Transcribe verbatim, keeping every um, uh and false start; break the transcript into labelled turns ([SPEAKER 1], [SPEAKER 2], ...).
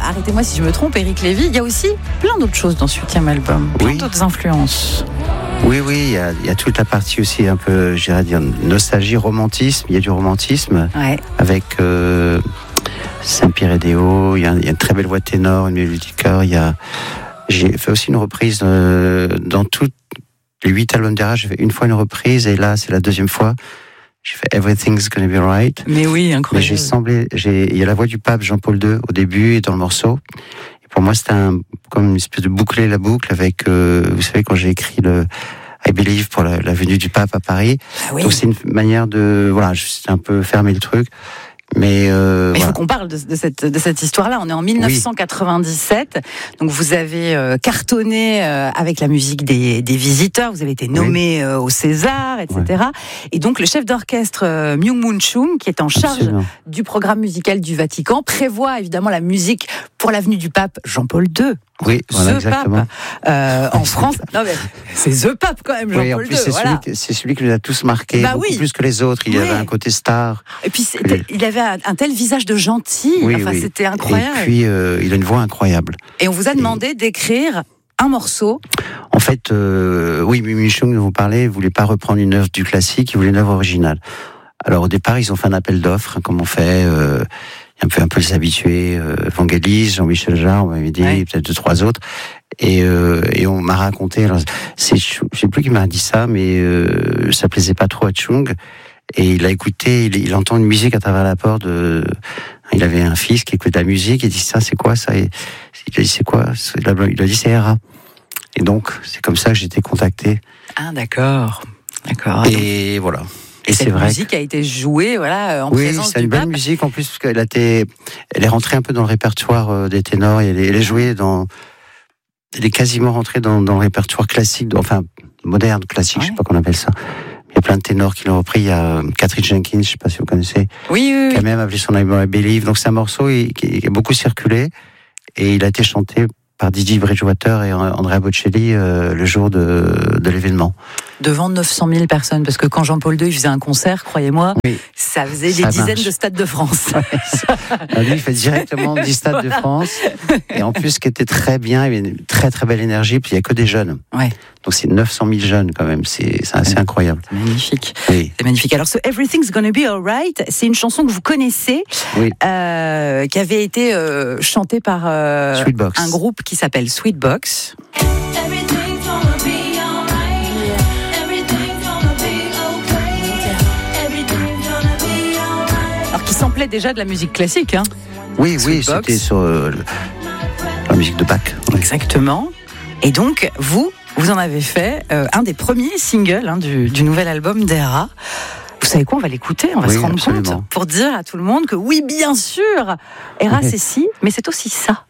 [SPEAKER 1] arrêtez-moi si je me trompe, Éric Lévy, il y a aussi plein d'autres choses dans ce huitième album, plein
[SPEAKER 2] oui.
[SPEAKER 1] d'autres influences.
[SPEAKER 2] Oui, oui, il y, a, il y a toute la partie aussi un peu, j'irais dire, nostalgie, romantisme. Il y a du romantisme
[SPEAKER 1] ouais.
[SPEAKER 2] avec euh, Saint-Pierre et Déo. Il y, a, il y a une très belle voix de ténor, une mélodie de chœur. Il y a, j'ai fait aussi une reprise euh, dans tous les huit albums d'Era. J'ai fait une fois une reprise et là, c'est la deuxième fois. J'ai fait Everything's Gonna Be Right.
[SPEAKER 1] Mais oui, incroyable.
[SPEAKER 2] Mais j'ai semblé, j'ai, il y a la voix du pape Jean-Paul deux au début et dans le morceau. Et pour moi, c'était un, comme une espèce de boucler la boucle avec, euh, vous savez, quand j'ai écrit le I Believe pour la, la venue du pape à Paris.
[SPEAKER 1] Ah oui.
[SPEAKER 2] Donc c'est une manière de, voilà, juste un peu fermer le truc. Mais, euh,
[SPEAKER 1] Mais il
[SPEAKER 2] voilà.
[SPEAKER 1] faut qu'on parle de, de, cette, de cette histoire-là. On est en dix-neuf cent quatre-vingt-dix-sept. Oui. Donc vous avez euh, cartonné euh, avec la musique des, des visiteurs. Vous avez été nommé oui. euh, au César, et cetera. Ouais. Et donc le chef d'orchestre euh, Myung-Moon Chung, qui est en charge Absolument. du programme musical du Vatican, prévoit évidemment la musique pour la venue du pape Jean-Paul deux.
[SPEAKER 2] Oui, voilà,
[SPEAKER 1] The
[SPEAKER 2] exactement.
[SPEAKER 1] Pape euh, en France. Non mais c'est The Pape quand même, Jean-Paul
[SPEAKER 2] oui, en plus,
[SPEAKER 1] deux.
[SPEAKER 2] C'est,
[SPEAKER 1] voilà.
[SPEAKER 2] celui, c'est celui qui nous a tous marqués,
[SPEAKER 1] bah
[SPEAKER 2] beaucoup
[SPEAKER 1] oui.
[SPEAKER 2] plus que les autres. Il
[SPEAKER 1] oui.
[SPEAKER 2] avait un côté star.
[SPEAKER 1] Et puis il avait un, un tel visage de gentil.
[SPEAKER 2] Oui,
[SPEAKER 1] enfin,
[SPEAKER 2] oui.
[SPEAKER 1] C'était incroyable.
[SPEAKER 2] Et puis euh, il a une voix incroyable.
[SPEAKER 1] Et on vous a demandé Et... d'écrire un morceau.
[SPEAKER 2] En fait, euh, oui, Myung-Moon Chung, dont vous parlez, ne voulait pas reprendre une œuvre du classique, il voulait une œuvre originale. Alors au départ, ils ont fait un appel d'offres, hein, comme on fait. Euh, un peu un peu les habitués, euh, Vangelis, Jean-Michel Jarre, on m'avait dit, ouais. peut-être deux trois autres, et euh, et on m'a raconté. Alors, c'est, je sais plus qui m'a dit ça, mais euh, ça plaisait pas trop à Chung, et il a écouté, il, il entend une musique à travers la porte. De, il avait un fils qui écoute de la musique, et il dit ça, c'est quoi ça? Et il a dit c'est quoi? Il a dit c'est Era. Et donc c'est comme ça que j'ai été contacté.
[SPEAKER 1] Ah d'accord, d'accord.
[SPEAKER 2] Et donc... voilà.
[SPEAKER 1] Et, et cette vrai musique que... a été jouée, voilà, en
[SPEAKER 2] oui,
[SPEAKER 1] présence du pape. Oui,
[SPEAKER 2] c'est une bonne musique en plus parce qu'elle a été, elle est rentrée un peu dans le répertoire des ténors. Et elle est, elle est jouée dans, elle est quasiment rentrée dans, dans le répertoire classique, enfin moderne, classique, ouais. je sais pas qu'on appelle ça. Il y a plein de ténors qui l'ont repris. Il y a Catherine Jenkins, je sais pas si vous connaissez,
[SPEAKER 1] oui, oui,
[SPEAKER 2] qui a
[SPEAKER 1] oui.
[SPEAKER 2] même appelé son album I Believe. Donc c'est un morceau qui a beaucoup circulé et il a été chanté par Didi Bridgewater et Andrea Bocelli euh, le jour de, de l'événement.
[SPEAKER 1] Devant neuf cent mille personnes, parce que quand Jean-Paul deux il faisait un concert, croyez-moi, oui, ça faisait des ça dizaines marche. de stades de France.
[SPEAKER 2] Ouais, lui, il fait directement dix stades voilà. de France. Et en plus, ce qui était très bien, il y avait une très très belle énergie, puis il n'y a que des jeunes.
[SPEAKER 1] Ouais.
[SPEAKER 2] Donc c'est neuf cent mille jeunes quand même, c'est, c'est assez incroyable.
[SPEAKER 1] C'est magnifique.
[SPEAKER 2] Oui.
[SPEAKER 1] C'est magnifique. Alors, ce Everything's Gonna Be Alright, c'est une chanson que vous connaissez,
[SPEAKER 2] oui.
[SPEAKER 1] euh, qui avait été euh, chantée par euh, un groupe qui s'appelle Sweetbox. Qui samplait déjà de la musique classique, hein.
[SPEAKER 2] Oui, oui, c'était sur euh, la musique de Bach. Oui.
[SPEAKER 1] Exactement. Et donc, vous, vous en avez fait euh, un des premiers singles hein, du, du nouvel album d'Era. Vous savez quoi, on va l'écouter, on va
[SPEAKER 2] oui,
[SPEAKER 1] se rendre
[SPEAKER 2] absolument.
[SPEAKER 1] compte pour dire à tout le monde que oui, bien sûr, Era, oui. c'est ci, mais c'est aussi ça.